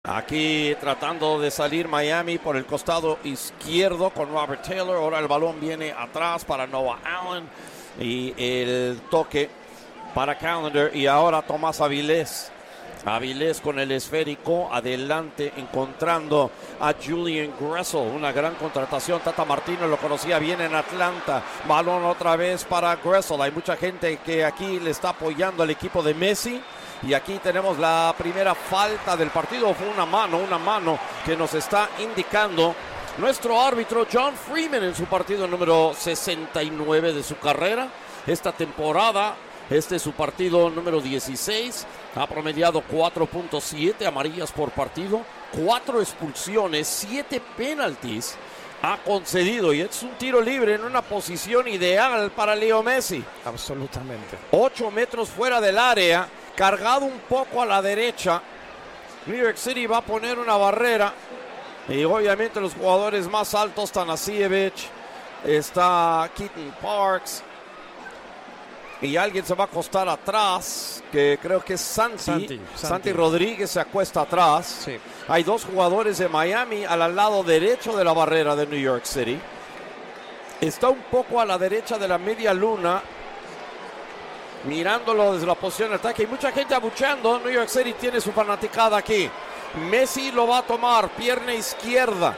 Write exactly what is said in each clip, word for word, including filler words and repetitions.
Aquí tratando de salir Miami por el costado izquierdo con Robert Taylor. Ahora el balón viene atrás para Noah Allen. Y el toque para Callender. Y ahora Tomás Avilés. Avilés con el esférico adelante encontrando a Julian Gressel. Una gran contratación. Tata Martino lo conocía bien en Atlanta. Balón otra vez para Gressel. Hay mucha gente que aquí le está apoyando al equipo de Messi. Y aquí tenemos la primera falta del partido. Fue una mano, una mano que nos está indicando nuestro árbitro John Freeman en su partido número sesenta y nueve de su carrera. Esta temporada, este es su partido número dieciséis. Ha promediado cuatro punto siete amarillas por partido, cuatro expulsiones, siete penaltis ha concedido. Y es un tiro libre en una posición ideal para Leo Messi. Absolutamente. ocho metros fuera del área. Cargado un poco a la derecha. New York City va a poner una barrera. Y obviamente los jugadores más altos, Tanasiewicz, está Keaton Parks. Y alguien se va a acostar atrás, que creo que es Santi. Santi, Santi. Santi. Rodríguez se acuesta atrás. Sí. Hay dos jugadores de Miami al lado derecho de la barrera de New York City. Está un poco a la derecha de la media luna, mirándolo desde la posición de ataque. Hay mucha gente abucheando. New York City tiene su fanaticada aquí. Messi lo va a tomar, pierna izquierda.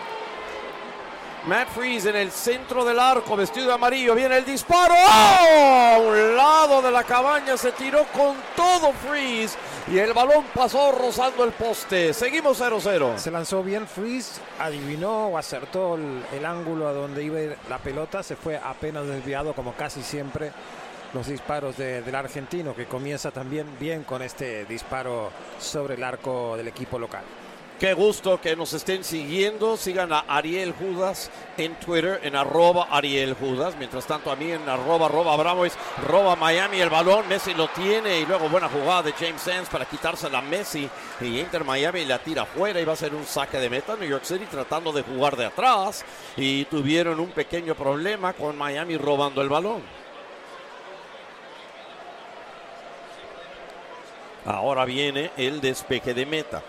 Matt Freese en el centro del arco, vestido de amarillo. Viene el disparo. ¡Oh! A un lado de la cabaña se tiró con todo Freese. Y el balón pasó rozando el poste. Seguimos cero cero. Se lanzó bien Freese, adivinó o acertó el, el ángulo a donde iba la pelota. Se fue apenas desviado, como casi siempre los disparos de, del argentino, que comienza también bien con este disparo sobre el arco del equipo local. Qué gusto que nos estén siguiendo. Sigan a Ariel Judas en Twitter, en arroba Ariel Judas. Mientras tanto a mí en arroba, arroba Abramovich, arroba Miami. El balón, Messi lo tiene y luego buena jugada de James Sands para quitársela a Messi. Y Inter Miami la tira afuera y va a ser un saque de meta. New York City tratando de jugar de atrás y tuvieron un pequeño problema con Miami robando el balón. Ahora viene el despeje de meta.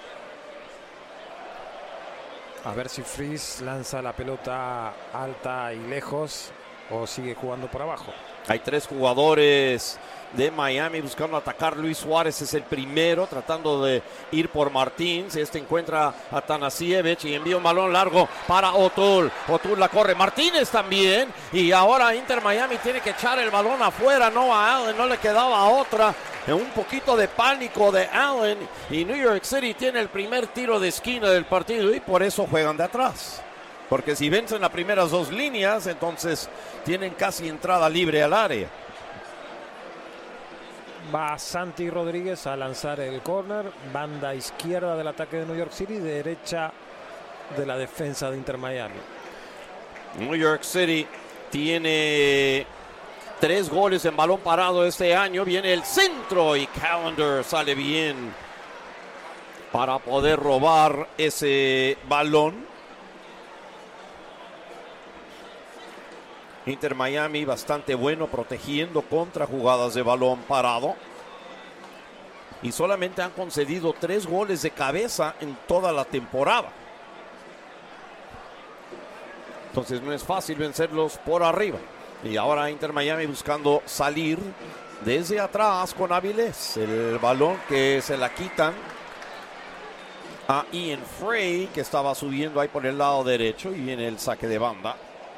A ver si Freese lanza la pelota alta y lejos o sigue jugando por abajo. Hay tres jugadores de Miami buscando atacar. Luis Suárez es el primero, tratando de ir por Martins. Este encuentra a Tanasiewicz y envía un balón largo para O'Toole. O'Toole la corre. Martínez también. Y ahora Inter Miami tiene que echar el balón afuera. No a Allen, no le quedaba otra. Un poquito de pánico de Allen. Y New York City tiene el primer tiro de esquina del partido y por eso juegan de atrás. Porque si vencen las primeras dos líneas, entonces tienen casi entrada libre al área. Va Santi Rodríguez a lanzar el córner. Banda izquierda del ataque de New York City, derecha de la defensa de Inter Miami. New York City tiene tres goles en balón parado este año. Viene el centro y Callender sale bien para poder robar ese balón. Inter Miami bastante bueno protegiendo contra jugadas de balón parado. Y solamente han concedido tres goles de cabeza en toda la temporada. Entonces no es fácil vencerlos por arriba. Y ahora Inter Miami buscando salir desde atrás con Avilés. El balón que se la quitan a Ian Frey, que estaba subiendo ahí por el lado derecho. Y viene el saque de banda.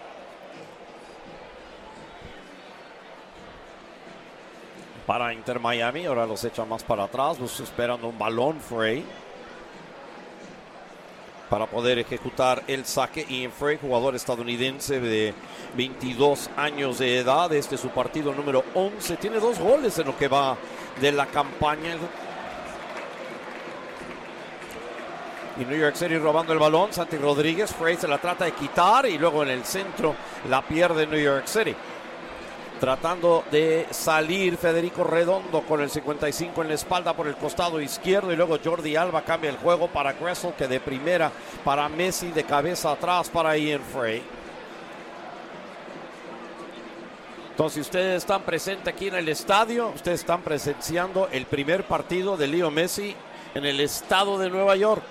Para Inter Miami, ahora los echa más para atrás, pues esperando un balón Frey para poder ejecutar el saque. Ian Frey, jugador estadounidense de veintidós años de edad, este es su partido número once, tiene dos goles en lo que va de la campaña. Y New York City robando el balón, Santi Rodríguez, Frey se la trata de quitar y luego en el centro la pierde New York City. Tratando de salir Federico Redondo con el cincuenta y cinco en la espalda por el costado izquierdo. Y luego Jordi Alba cambia el juego para Gressel, que de primera para Messi, de cabeza atrás para Ian Frey. Entonces, ustedes están presentes aquí en el estadio. Ustedes están presenciando el primer partido de Leo Messi en el estado de Nueva York.